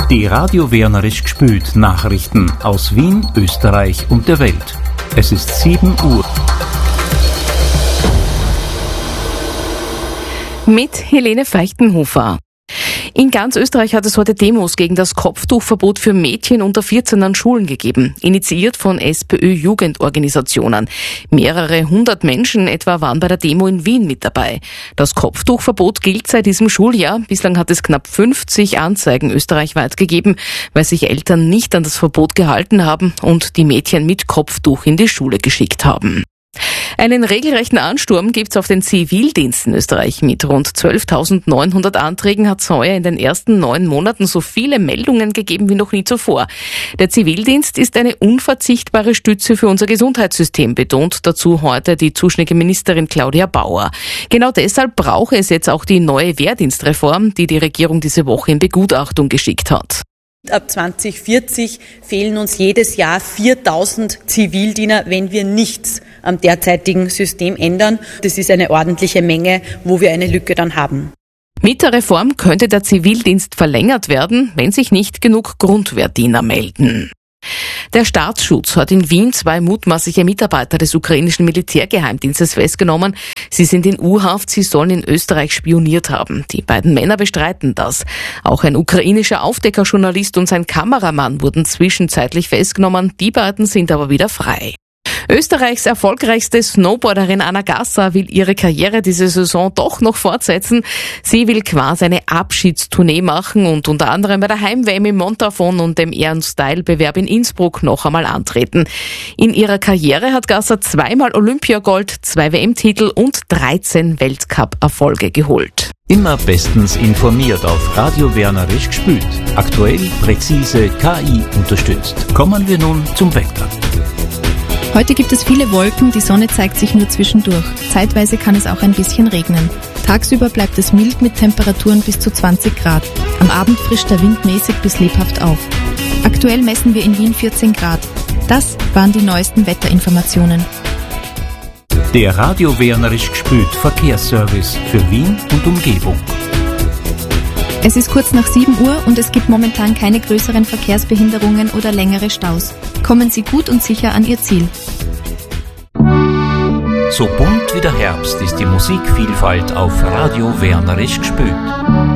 Die Radio Wernerisch gspült Nachrichten aus Wien, Österreich und der Welt. Es ist 7 Uhr. Mit Helene Feichtenhofer. In ganz Österreich hat es heute Demos gegen das Kopftuchverbot für Mädchen unter 14 an Schulen gegeben, initiiert von SPÖ-Jugendorganisationen. Mehrere hundert Menschen etwa waren bei der Demo in Wien mit dabei. Das Kopftuchverbot gilt seit diesem Schuljahr. Bislang hat es knapp 50 Anzeigen österreichweit gegeben, weil sich Eltern nicht an das Verbot gehalten haben und die Mädchen mit Kopftuch in die Schule geschickt haben. Einen regelrechten Ansturm gibt's auf den Zivildienst in Österreich. Mit rund 12.900 Anträgen hat es heuer in den ersten 9 Monaten so viele Meldungen gegeben wie noch nie zuvor. Der Zivildienst ist eine unverzichtbare Stütze für unser Gesundheitssystem, betont dazu heute die zuständige Ministerin Claudia Bauer. Genau deshalb brauche es jetzt auch die neue Wehrdienstreform, die die Regierung diese Woche in Begutachtung geschickt hat. Ab 2040 fehlen uns jedes Jahr 4.000 Zivildiener, wenn wir nichts am derzeitigen System ändern. Das ist eine ordentliche Menge, wo wir eine Lücke dann haben. Mit der Reform könnte der Zivildienst verlängert werden, wenn sich nicht genug Grundwehrdiener melden. Der Staatsschutz hat in Wien 2 mutmaßliche Mitarbeiter des ukrainischen Militärgeheimdienstes festgenommen. Sie sind in U-Haft, sie sollen in Österreich spioniert haben. Die beiden Männer bestreiten das. Auch ein ukrainischer Aufdeckerjournalist und sein Kameramann wurden zwischenzeitlich festgenommen. Die beiden sind aber wieder frei. Österreichs erfolgreichste Snowboarderin Anna Gasser will ihre Karriere diese Saison doch noch fortsetzen. Sie will quasi eine Abschiedstournee machen und unter anderem bei der Heim-WM im Montafon und dem Ehren-Style-Bewerb in Innsbruck noch einmal antreten. In ihrer Karriere hat Gasser 2-mal Olympiagold, 2 WM-Titel und 13 Weltcup-Erfolge geholt. Immer bestens informiert auf Radio Wernerisch gspült. Aktuell, präzise, KI unterstützt. Kommen wir nun zum Wetter. Heute gibt es viele Wolken, die Sonne zeigt sich nur zwischendurch. Zeitweise kann es auch ein bisschen regnen. Tagsüber bleibt es mild mit Temperaturen bis zu 20 Grad. Am Abend frischt der Wind mäßig bis lebhaft auf. Aktuell messen wir in Wien 14 Grad. Das waren die neuesten Wetterinformationen. Der Radio Wernerisch gspült Verkehrsservice für Wien und Umgebung. Es ist kurz nach 7 Uhr und es gibt momentan keine größeren Verkehrsbehinderungen oder längere Staus. Kommen Sie gut und sicher an Ihr Ziel. So bunt wie der Herbst ist die Musikvielfalt auf Radio Wernerisch gspült.